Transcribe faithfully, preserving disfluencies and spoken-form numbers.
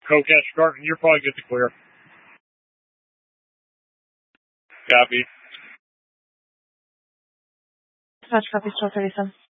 Cocat Scarton, you're probably good to clear. Copy. Dispatch copy, twelve thirty-seven.